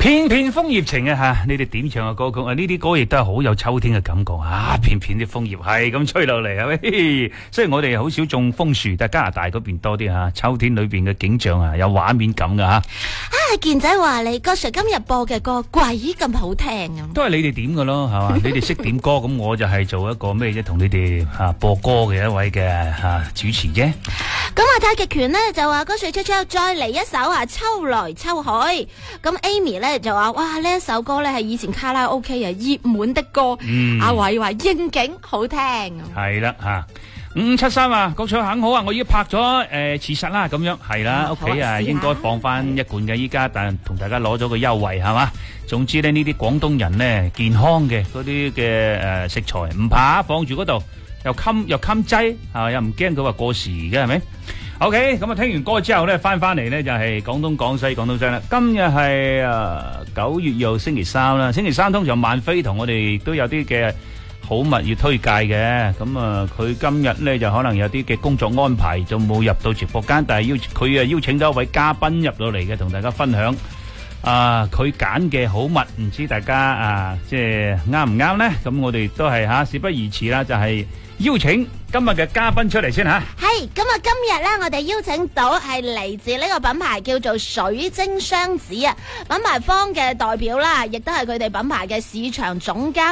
片片楓葉情啊吓，你哋點唱嘅歌曲啊？呢啲歌亦都係好有秋天嘅感覺啊！片片啲楓葉係咁吹落嚟，係咪？雖然我哋好少種楓樹，但係加拿大嗰邊多啲吓。秋天裏邊嘅景象啊，有畫面感噶吓。 健仔話你郭 Sir 今日播嘅歌鬼咁好聽啊！ 都係你哋點嘅咯，係嘛？你哋識點歌，咁我就係做一個咩啫？同你哋播歌嘅一位嘅主持啫。 咁太極拳呢就話郭 Sir 出再嚟一首秋來秋去。咁 Amy 呢就話哇呢一首歌呢係以前卡拉 OK 熱門的歌。阿偉話應景好聽。 係啦吓。5573啊，各位肯好啊，我已經拍咗詞實啦，咁樣係啦，屋企應該放翻一罐嘅依家，但同大家攞咗個優惠係嘛。總之咧呢啲廣東人咧健康嘅嗰啲嘅食材唔怕放住嗰度，又襟劑又唔驚佢話過時嘅係咪 ？OK， 咁聽完歌之後咧，翻嚟咧就係廣東廣東聲啦。今日係9月2號星期三啦，星期三通常萬飛同我哋都有啲嘅好物要推介嘅，咁佢今日咧就可能有啲嘅工作安排，就冇入到直播間，但係佢邀請咗一位嘉賓入到嚟嘅，同大家分享佢揀嘅好物，唔知大家即係啱唔啱咧？咁我哋都係事不宜遲啦，就係邀請今日嘅嘉賓出嚟先吓。 係咁今日咧，我哋邀請到係嚟自呢個品牌叫做水晶雙子啊，品牌方嘅代表啦，亦都係佢哋品牌嘅市場總監。